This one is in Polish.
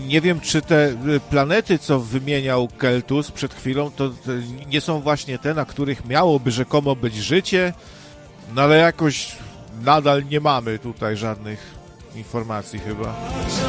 nie wiem, czy te planety, co wymieniał Keltus przed chwilą, to nie są właśnie te, na których miałoby rzekomo być życie, no ale jakoś nadal nie mamy tutaj żadnych informacji chyba.